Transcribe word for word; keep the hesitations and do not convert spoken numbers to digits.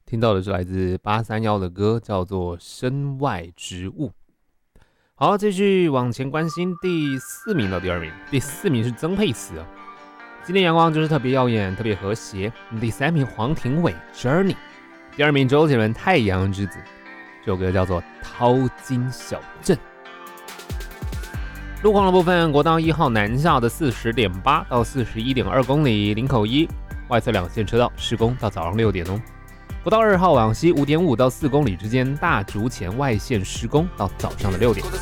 听到的是来自八三一的歌，叫做《身外之物》。好，继续往前关心第四名到第二名，第四名是曾沛慈啊。今天阳光就是特别耀眼，特别和谐。第三名黄庭伟 Journey， 第二名周杰伦太阳之子，这首歌叫做《淘金小镇》。路况的部分，国道一号南下的 四十点八 到 四十一点二 公里，林口一外侧两线车道施工到早上六点哦。国道二号往西 五点五 到四公里之间，大竹前外线施工到早上的六点。